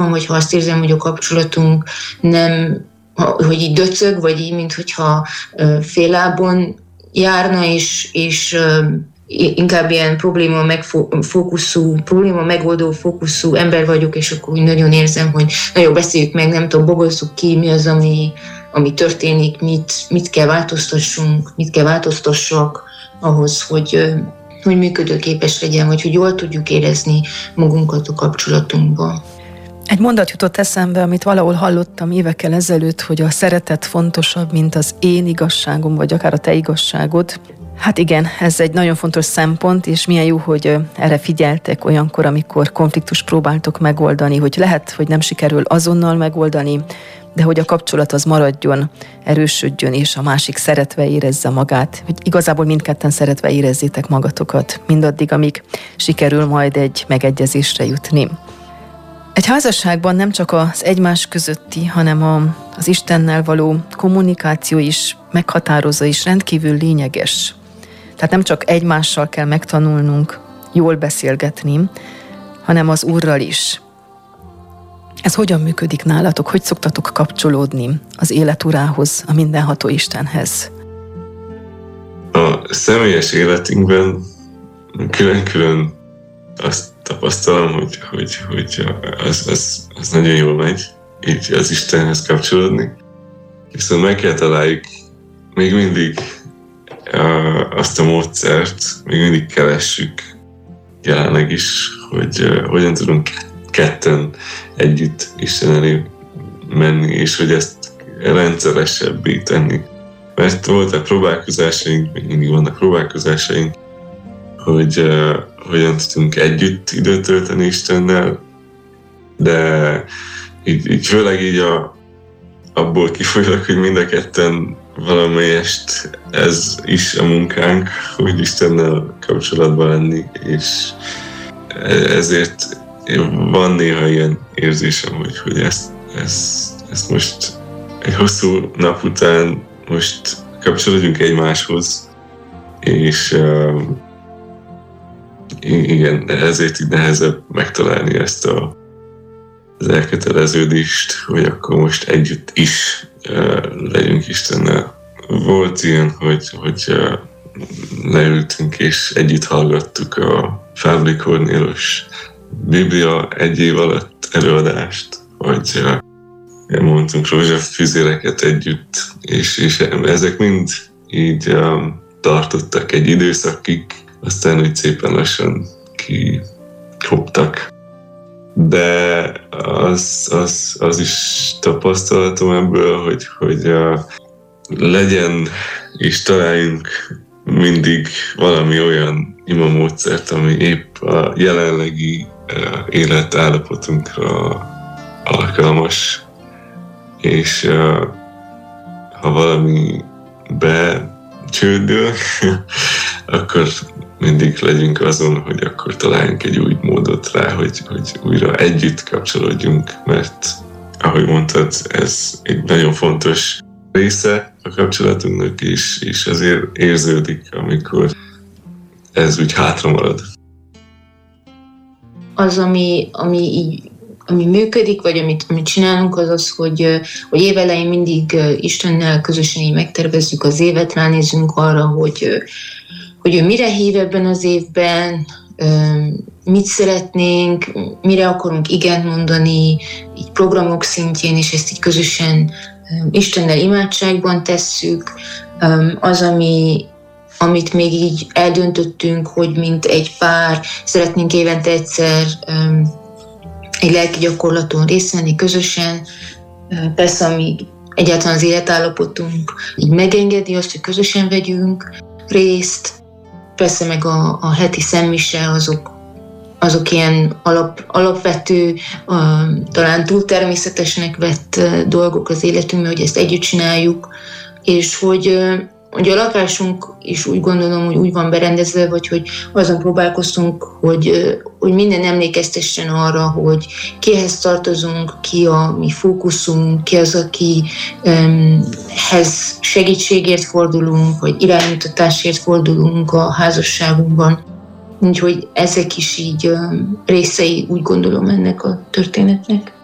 vagy ha azt érzem, hogy a kapcsolatunk nem, hogy így döcög, vagy így, minthogyha féllábon járna, és inkább ilyen probléma megoldó fókuszú ember vagyok, és akkor úgy nagyon érzem, hogy nagyon beszéljük meg, nem tudom, bogozzuk ki, mi az, ami történik, mit kell változtassunk, mit kell változtassak ahhoz, hogy működőképes legyen, vagy hogy jól tudjuk érezni magunkat a kapcsolatunkban. Egy mondat jutott eszembe, amit valahol hallottam évekkel ezelőtt, hogy a szeretet fontosabb, mint az én igazságom, vagy akár a te igazságod. Hát igen, ez egy nagyon fontos szempont, és milyen jó, hogy erre figyeltek olyankor, amikor konfliktust próbáltok megoldani, hogy lehet, hogy nem sikerül azonnal megoldani, de hogy a kapcsolat az maradjon, erősödjön, és a másik szeretve érezze magát, hogy igazából mindketten szeretve érezzétek magatokat, mindaddig, amíg sikerül majd egy megegyezésre jutni. Egy házasságban nem csak az egymás közötti, hanem az Istennel való kommunikáció is meghatározó és rendkívül lényeges. Tehát nem csak egymással kell megtanulnunk jól beszélgetni, hanem az Úrral is. Ez hogyan működik nálatok? Hogy szoktatok kapcsolódni az élet Urához, a mindenható Istenhez? A személyes életünkben külön-külön azt tapasztalom, hogy az nagyon jól megy, így az Istenhez kapcsolódni. Viszont meg kell találjuk még mindig azt a módszert, még mindig keressük jelenleg is, hogy hogyan tudunk ketten együtt Isten elé menni, és hogy ezt rendszeresebbé tenni. Mert voltak próbálkozásaink, még mindig vannak próbálkozásaink, hogy hogyan tudunk együtt időt tölteni Istennel, de így főleg így abból kifolyólag, hogy mind a ketten valamelyest ez is a munkánk, hogy Istennel kapcsolatban lenni, és ezért van néha ilyen érzésem, hogy ezt most egy hosszú nap után most kapcsolódjunk egymáshoz, és igen, ezért így nehezebb megtalálni ezt az elköteleződést, hogy akkor most együtt is legyünk Istennel. Volt ilyen, hogy leültünk és együtt hallgattuk a Fábri Kornélos Biblia egy év alatt előadást, vagy mondtunk rózsafüzéreket együtt, és ezek mind így tartottak egy időszakig, aztán úgy szépen lassan kikoptak. De az is tapasztalatom ebből, hogy legyen és találjunk mindig valami olyan imamódszert, ami épp a jelenlegi életállapotunkra alkalmas, és ha valami becsődül, akkor mindig legyünk azon, hogy akkor találjunk egy új módot rá, hogy újra együtt kapcsolódjunk, mert ahogy mondtad, ez egy nagyon fontos része a kapcsolatunknak, és azért érződik, amikor ez úgy hátra marad. Az, ami működik, vagy amit csinálunk, az, hogy évelején mindig Istennel közösen így megtervezzük az évet, ránézünk arra, hogy ő mire hív ebben az évben, mit szeretnénk, mire akarunk igent mondani, így programok szintjén, és ezt így közösen Istennel imádságban tesszük. Az, amit még így eldöntöttünk, hogy mint egy pár szeretnénk évente egyszer egy lelki gyakorlaton részt venni közösen. Persze, amíg egyáltalán az életállapotunk így megengedi azt, hogy közösen vegyünk részt. Persze meg a heti szemmise, azok ilyen alapvető, talán túl természetesnek vett dolgok az életünkben, hogy ezt együtt csináljuk, és hogy a lakásunk is úgy gondolom, hogy úgy van berendezve, vagy hogy azon próbálkoztunk, hogy minden emlékeztessen arra, hogy kihez tartozunk, ki a mi fókuszunk, ki az, akihez segítségért fordulunk, vagy iránymutatásért fordulunk a házasságunkban. Úgyhogy ezek is így részei, úgy gondolom, ennek a történetnek.